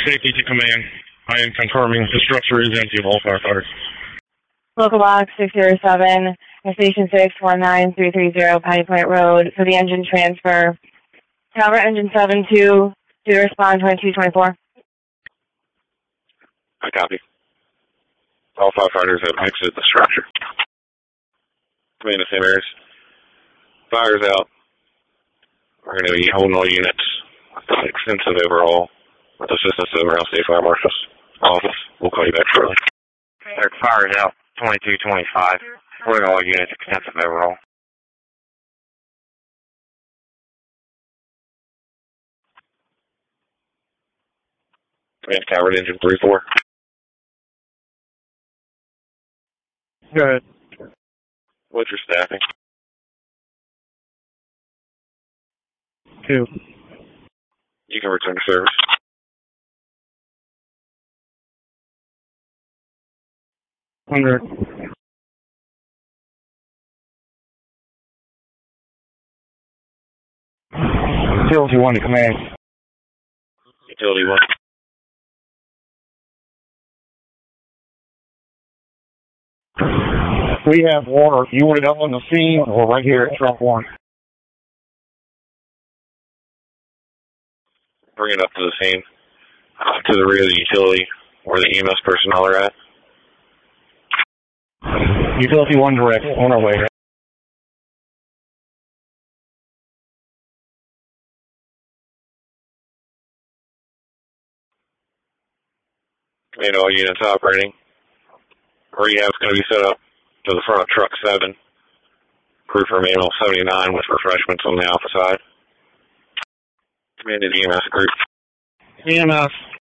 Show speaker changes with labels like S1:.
S1: safety to command. I am confirming the structure is empty of all firefighters.
S2: Local box 607, station 619330, Patty Point Road, for the engine transfer. Tower engine 72, due to respond 2224.
S3: I copy. All firefighters have exited the structure. Command to same areas. Fire's out. We're going to be holding all units. Extensive overhaul with assistance of Round State Fire Marshal's office. We'll call you back shortly.
S4: Fire's out. 2225. Holding all units. Extensive overhaul.
S3: Command Coward engine 3-4.
S1: Good.
S3: What's your staffing?
S1: 2.
S3: You can return to service.
S1: Hundred. Utility 1 to command.
S3: Utility 1.
S1: We have water. You want it up on the scene or right here at truck 1?
S3: Bring it up to the scene. To the rear of the utility where the EMS personnel are at.
S1: Utility 1 direct. On our way.
S3: Command all units operating. Rehab's going to be set up to the front of truck 7. Crew for manual 79 with refreshments on the alpha side. Commanded EMS group.
S1: EMS